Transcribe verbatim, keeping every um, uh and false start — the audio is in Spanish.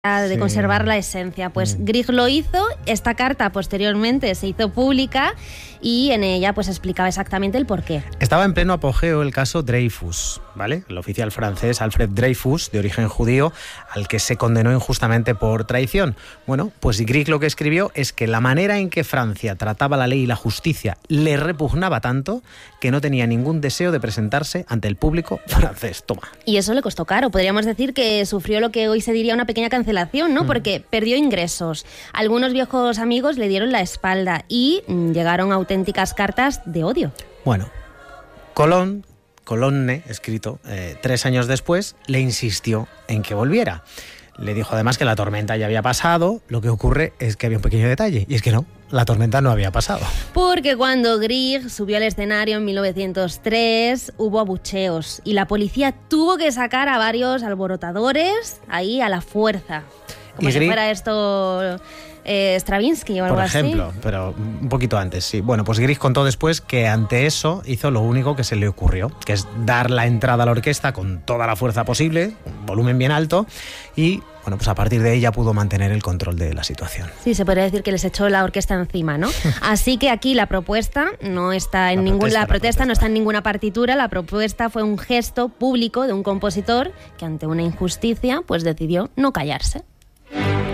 de conservar sí. la esencia. Pues mm. Grieg lo hizo, esta carta posteriormente se hizo pública y en ella pues explicaba exactamente el porqué. Estaba en pleno apogeo el caso Dreyfus, ¿vale? El oficial francés Alfred Dreyfus, de origen judío, al que se condenó injustamente por traición. Bueno, pues Grieg lo que escribió es que la manera en que Francia trataba la ley y la justicia le repugnaba tanto que no tenía ningún deseo de presentarse ante el público francés. Toma. Y eso le costó caro. Podríamos decir que sufrió lo que hoy se diría una pequeña cancelación, ¿no? Mm. Porque perdió ingresos. Algunos viejos amigos le dieron la espalda y mm, llegaron auténticas cartas de odio. Bueno, Colón, Colonne, escrito eh, tres años después, le insistió en que volviera. Le dijo además que la tormenta ya había pasado. Lo que ocurre es que había un pequeño detalle, y es que no, la tormenta no había pasado. Porque cuando Grieg subió al escenario en mil novecientos tres hubo abucheos y la policía tuvo que sacar a varios alborotadores ahí a la fuerza. Como y si Grieg... fuera esto eh, Stravinsky o algo así. Por ejemplo, así. pero un poquito antes, sí. Bueno, pues Grieg contó después que ante eso hizo lo único que se le ocurrió, que es dar la entrada a la orquesta con toda la fuerza posible, un volumen bien alto, y bueno, pues a partir de ella pudo mantener el control de la situación. Sí, se podría decir que les echó la orquesta encima, ¿no? Así que aquí la propuesta no está en la ninguna protesta, la la protesta protesta no está en ninguna partitura. La propuesta fue un gesto público de un compositor que ante una injusticia pues decidió no callarse.